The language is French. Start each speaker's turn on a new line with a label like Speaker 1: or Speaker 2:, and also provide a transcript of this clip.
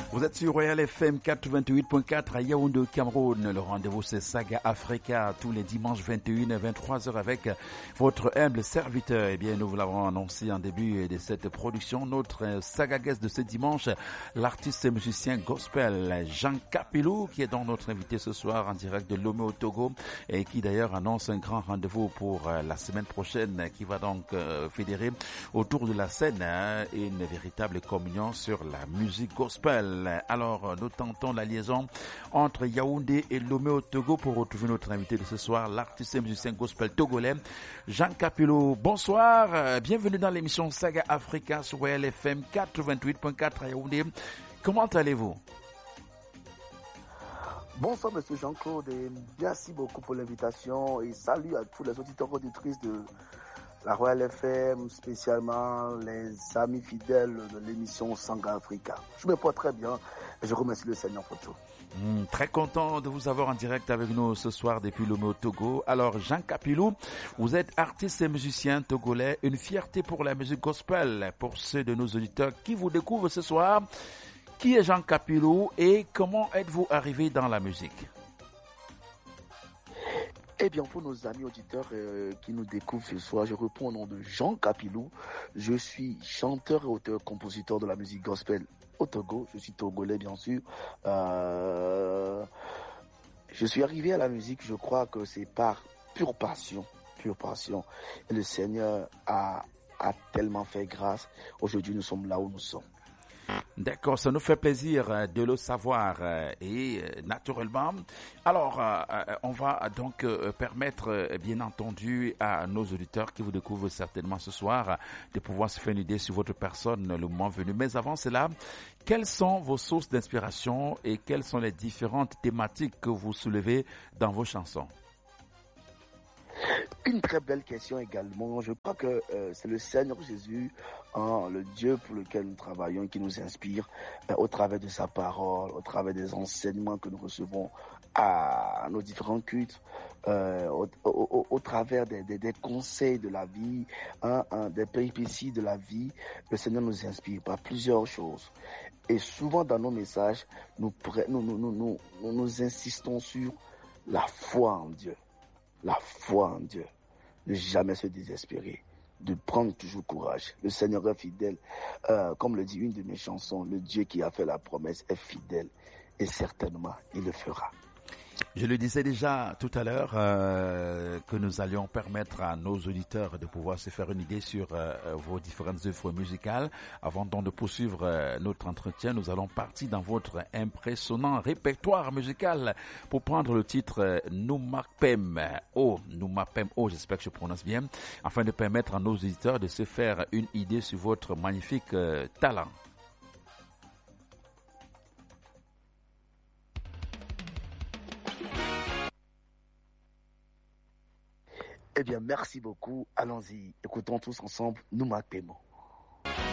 Speaker 1: Vous êtes sur Royal FM 88.4 à Yaoundé, Cameroun. Le rendez-vous, c'est Saga Africa, tous les dimanches 21 et 23h avec votre humble serviteur. Eh bien, nous vous l'avons annoncé en début de cette production. Notre Saga guest de ce dimanche, l'artiste et musicien gospel Jean Capilou, qui est donc notre invité ce soir en direct de Lomé au Togo et qui d'ailleurs annonce un grand rendez-vous pour la semaine prochaine qui va donc fédérer autour de la scène une véritable communion sur la musique gospel. Alors, nous tentons la liaison entre Yaoundé et Lomé au Togo pour retrouver notre invité de ce soir, l'artiste et musicien gospel togolais, Jean Capilou. Bonsoir, bienvenue dans l'émission Saga Africa sur LFM 88.4 à Yaoundé. Comment allez-vous?
Speaker 2: Bonsoir Monsieur Jean-Claude et merci beaucoup pour l'invitation et salut à tous les auditeurs et auditrices de la Royal FM, spécialement les amis fidèles de l'émission Saga Africa. Je me porte très bien et je remercie le Seigneur pour tout.
Speaker 1: Très content de vous avoir en direct avec nous ce soir depuis Lomé au Togo. Alors Jean Capilou, vous êtes artiste et musicien togolais, une fierté pour la musique gospel. Pour ceux de nos auditeurs qui vous découvrent ce soir, qui est Jean Capilou et comment êtes-vous arrivé dans la musique?
Speaker 2: Eh bien, pour nos amis auditeurs qui nous découvrent ce soir, je réponds au nom de Jean Capilou. Je suis chanteur et auteur-compositeur de la musique gospel au Togo. Je suis togolais, bien sûr. Je suis arrivé à la musique, je crois que c'est par pure passion. Et le Seigneur a tellement fait grâce. Aujourd'hui, nous sommes là où nous sommes.
Speaker 1: D'accord, ça nous fait plaisir de le savoir et naturellement. Alors, on va donc permettre, bien entendu, à nos auditeurs qui vous découvrent certainement ce soir de pouvoir se faire une idée sur votre personne le moment venu. Mais avant cela, quelles sont vos sources d'inspiration et quelles sont les différentes thématiques que vous soulevez dans vos chansons?
Speaker 2: Une très belle question également. Je crois que c'est le Seigneur Jésus, le Dieu pour lequel nous travaillons, qui nous inspire au travers de sa parole, au travers des enseignements que nous recevons à nos différents cultes, au travers des conseils de la vie, des péripéties de la vie. Le Seigneur nous inspire par plusieurs choses. Et souvent dans nos messages, nous insistons sur la foi en Dieu. La foi en Dieu, ne jamais se désespérer, de prendre toujours courage. Le Seigneur est fidèle. Comme le dit une de mes chansons, le Dieu qui a fait la promesse est fidèle et certainement il le fera.
Speaker 1: Je le disais déjà tout à l'heure que nous allions permettre à nos auditeurs de pouvoir se faire une idée sur vos différentes œuvres musicales. Avant donc de poursuivre notre entretien, nous allons partir dans votre impressionnant répertoire musical pour prendre le titre Noumapem O, j'espère que je prononce bien, afin de permettre à nos auditeurs de se faire une idée sur votre magnifique talent.
Speaker 2: Eh bien, merci beaucoup. Allons-y. Écoutons tous ensemble Noumapem O.